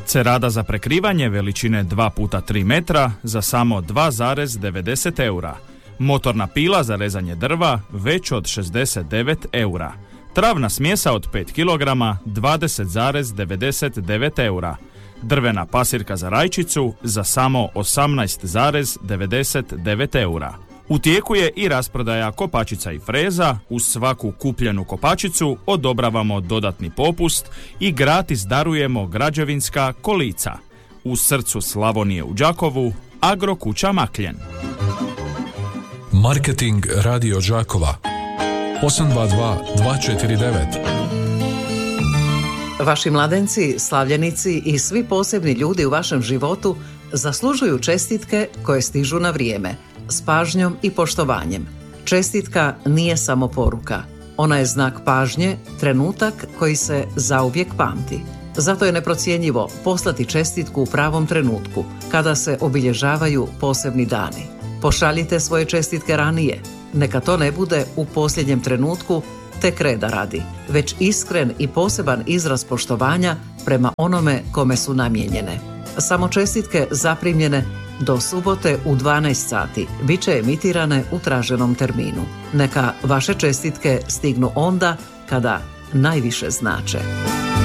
Cerada za prekrivanje veličine 2x3 metra za samo 2,90 eura. Motorna pila za rezanje drva već od 69 eura. Travna smjesa od 5 kg 20,99 eura. Drvena pasirka za rajčicu za samo 18,99 eura. U tijeku je i rasprodaja kopačica i freza. Uz svaku kupljenu kopačicu odobravamo dodatni popust i gratis darujemo građevinska kolica. U srcu Slavonije u Đakovu, Agrokuća Makljen. Marketing Radio Đakova 822 249. Vaši mladenci, slavljenici i svi posebni ljudi u vašem životu zaslužuju čestitke koje stižu na vrijeme, s pažnjom i poštovanjem. Čestitka nije samo poruka. Ona je znak pažnje, trenutak koji se zauvijek pamti. Zato je neprocjenjivo poslati čestitku u pravom trenutku, kada se obilježavaju posebni dani. Pošaljite svoje čestitke ranije. Neka to ne bude u posljednjem trenutku, tek reda radi, već iskren i poseban izraz poštovanja prema onome kome su namijenjene. Samo čestitke zaprimljene do subote u 12 sati bit će emitirane u traženom terminu. Neka vaše čestitke stignu onda kada najviše znače.